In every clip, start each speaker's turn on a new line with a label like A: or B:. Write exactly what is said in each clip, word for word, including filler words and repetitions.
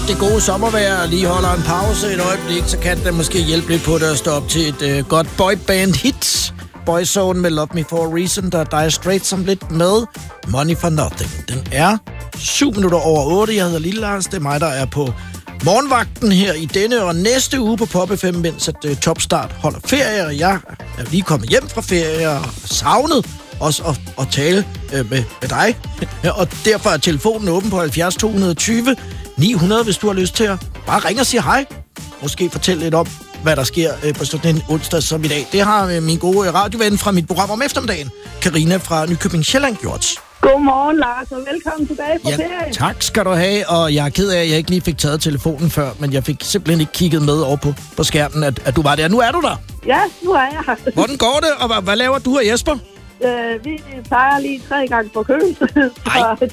A: det gode sommervejr lige holder en pause et øjeblik, så kan det måske hjælpe lidt på det at stå op til et øh, godt boyband-hit. Boyzone med Love Me For A Reason, der er Dire Straits som lidt med Money For Nothing. Den er syv minutter over otte. Jeg hedder Lille Lars. Det er mig, der er på morgenvagten her i denne og næste uge på Pop F M, mens at uh, Topstart holder ferie, og jeg er lige kommet hjem fra ferie og savnet også at, at tale uh, med, med dig. Og derfor er telefonen åben på halvfjerds to tyve ni hundrede, hvis du har lyst til at bare ringe og sige hej. Måske fortælle lidt om, hvad der sker uh, på sådan en onsdag som i dag. Det har uh, min gode radioven fra mit program om eftermiddagen, Karina fra Nykøbing Sjælland, gjort.
B: Godmorgen, Lars, og velkommen tilbage fra
A: ja,
B: ferie.
A: Tak skal du have, og jeg er ked af, at jeg ikke lige fik taget telefonen før, men jeg fik simpelthen ikke kigget med over på, på skærmen, at, at du var der. Nu er du der.
B: Ja, nu er jeg her.
A: Hvordan går det, og hvad, hvad laver du og Jesper?
B: Øh, vi plejer lige tre gange på køl, så det...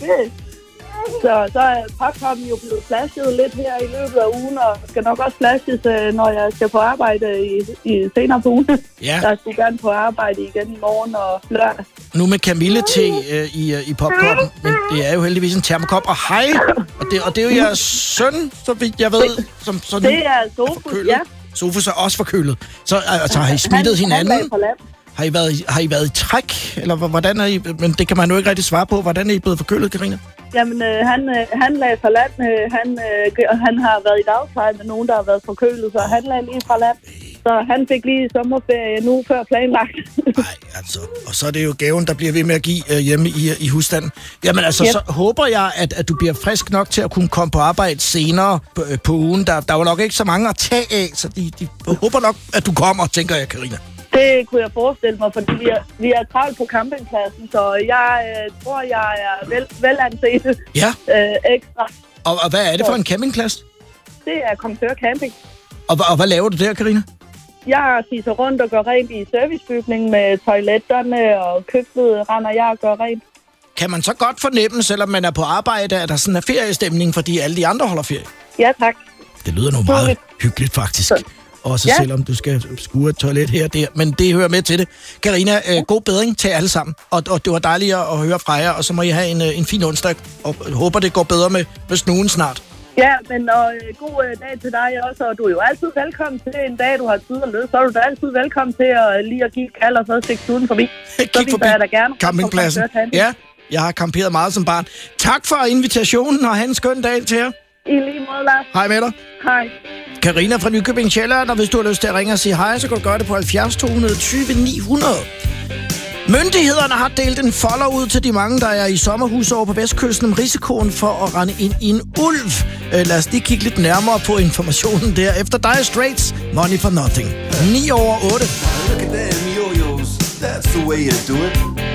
B: Så, så er popcornen jo blevet flashet lidt her i løbet af ugen, og skal nok også flashes, når jeg skal på arbejde i, i senere på ugen.
A: Ja.
B: Der skal gerne på arbejde igen i morgen og lørdag.
A: Nu med kamille-te øh, i, øh, i popcornen, men det er jo heldigvis en termokop. Og hej! Og det, og det er jo jeres søn, så vidt jeg ved, som så
B: det er Sofus, ja.
A: Sofus er også forkølet. Så altså, har I smittet
B: han,
A: hinanden?
B: Han
A: har I, været, har I været i træk? Eller hvordan er I? Men det kan man jo ikke rigtig svare på. Hvordan er I blevet forkølet, Karina?
B: Jamen, øh, han, øh, han lagde fra land. Øh, han, øh, han har været i dagpleje med nogen, der har været forkølet, så han lagde lige fra land. Så han fik lige sommerferie nu før planlagt.
A: Nej, altså. Og så er det jo gaven, der bliver ved med at give øh, hjemme i, i husstanden. Jamen altså, yep. Så håber jeg, at, at du bliver frisk nok til at kunne komme på arbejde senere på, øh, på ugen. Der, der er jo nok ikke så mange at tage af, så de, de håber nok, at du kommer, tænker jeg, Karina.
B: Det kunne jeg forestille mig, fordi vi er, vi er travlt på campingpladsen, så jeg øh, tror, jeg er vel, velanset
A: ja.
B: øh, ekstra.
A: Og, og hvad er det for en campingplads?
B: Det er Kongsør Camping.
A: Og, og hvad laver du der, Karina?
B: Jeg fiser rundt og går rent i servicebygningen med toiletterne, og køkkenet render jeg og gør rent.
A: Kan man så godt fornemme, selvom man er på arbejde, at der sådan er feriestemning, fordi alle de andre holder ferie?
B: Ja, tak.
A: Det lyder nu meget hyggeligt, faktisk. Så. Også ja. Selvom du skal skure et toilet her og der. Men det hører med til det. Karina, øh, god bedring til alle sammen. Og, og det var dejligt at høre fra jer. Og så må I have en, en fin onsdag. Og håber, det går bedre med, med snuden snart.
B: Ja, men og, øh, god øh, dag til dig også. Og du er jo altid velkommen til en dag, du har tid og løs. Så er du da altid velkommen til at lige at give kald og så stikke snuden forbi. Så viser jeg dig gerne.
A: Campingpladsen. Ja, jeg har camperet meget som barn. Tak for invitationen, og have en skøn dag til jer.
B: I lige måde, Lars.
A: Hej med dig.
B: Hej.
A: Karina fra Nykøbing Sjælland, og hvis du har lyst til at ringe og sige hej, så kan du gøre det på halvfjerds to tyve ni hundrede. Myndighederne har delt en folder ud til de mange, der er i sommerhus over på Vestkysten om risikoen for at rende ind i en ulv. Lad os lige kigge lidt nærmere på informationen der. Efter Dire Straits, Money For Nothing. ni over otte.
C: Look at them yo-yos, that's the way you do it.